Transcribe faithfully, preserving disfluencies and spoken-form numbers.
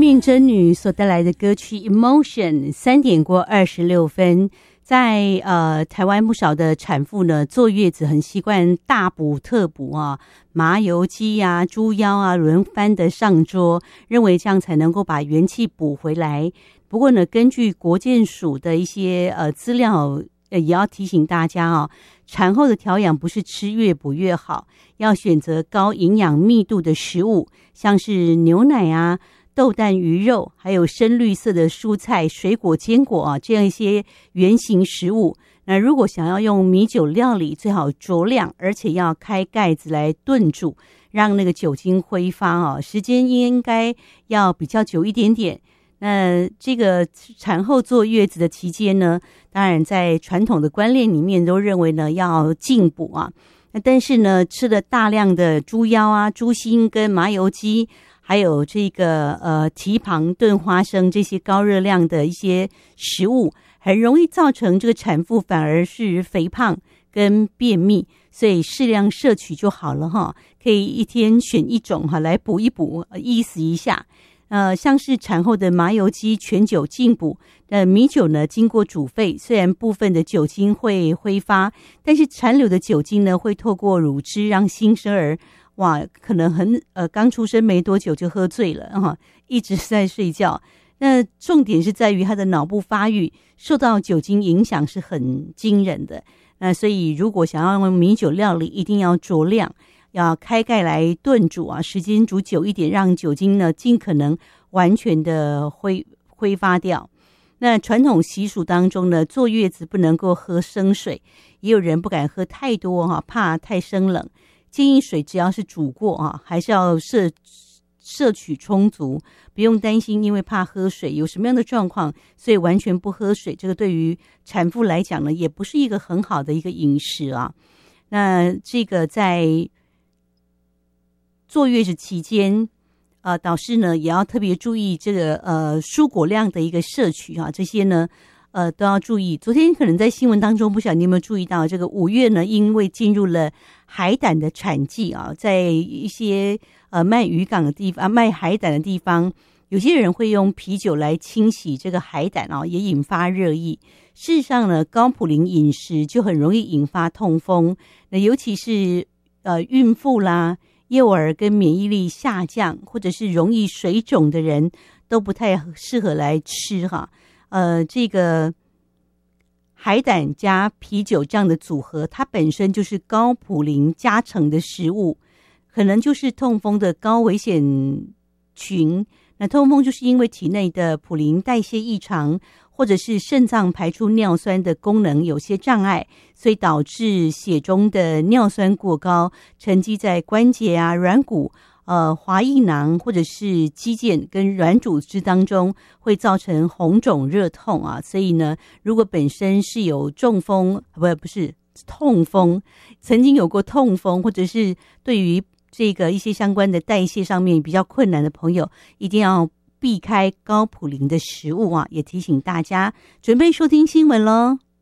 命真女所带来的歌曲 Emotion， 三点过二十六分。在呃台湾不少的产妇呢，坐月子很习惯大补特补啊，麻油鸡啊、猪腰啊轮番的上桌，认为这样才能够把元气补回来。不过呢，根据国健署的一些呃资料，呃也要提醒大家啊，产后的调养不是吃越补越好，要选择高营养密度的食物，像是牛奶啊、豆蛋、鱼肉，还有深绿色的蔬菜、水果、坚果啊，这样一些原型食物。那如果想要用米酒料理，最好酌量，而且要开盖子来炖煮，让那个酒精挥发啊，时间应该要比较久一点点。那这个产后坐月子的期间呢，当然在传统的观念里面都认为呢要进补啊，那但是呢吃了大量的猪腰啊、猪心跟麻油鸡，还有这个呃蹄膀炖花生这些高热量的一些食物，很容易造成这个产妇反而是肥胖跟便秘，所以适量摄取就好了哈，可以一天选一种哈来补一补，意思一下。呃，像是产后的麻油鸡全酒进补，呃，米酒呢经过煮沸，虽然部分的酒精会挥发，但是残留的酒精呢会透过乳汁让新生儿哇，可能很呃刚出生没多久就喝醉了哈、哦，一直在睡觉。那重点是在于他的脑部发育受到酒精影响是很惊人的。那所以如果想要用米酒料理，一定要酌量。要开盖来炖煮啊，时间煮久一点，让酒精呢尽可能完全的挥挥发掉。那传统习俗当中呢，坐月子不能够喝生水，也有人不敢喝太多哈、啊，怕太生冷。建议水只要是煮过啊，还是要摄摄取充足，不用担心因为怕喝水有什么样的状况，所以完全不喝水。这个对于产妇来讲呢，也不是一个很好的一个饮食啊。那这个在坐月子期间，呃，导师呢也要特别注意这个呃蔬果量的一个摄取啊，这些呢呃都要注意。昨天可能在新闻当中，不晓得你有没有注意到，这个五月呢，因为进入了海胆的产季啊，在一些呃卖渔港的地方、啊、卖海胆的地方，有些人会用啤酒来清洗这个海胆啊，也引发热议。事实上呢，高普林饮食就很容易引发痛风，那尤其是呃孕妇啦、幼儿跟免疫力下降或者是容易水肿的人都不太适合来吃哈。呃，这个海胆加啤酒这样的组合，它本身就是高普林加成的食物，可能就是痛风的高危险群。那痛风就是因为体内的普林代谢异常，或者是肾脏排出尿酸的功能有些障碍，所以导致血中的尿酸过高，沉积在关节啊、软骨、呃滑液囊或者是肌腱跟软组织当中，会造成红肿热痛啊。所以呢，如果本身是有中风，不不是痛风，曾经有过痛风，或者是对于这个一些相关的代谢上面比较困难的朋友，一定要避开高普林的食物啊，也提醒大家准备收听新闻咯。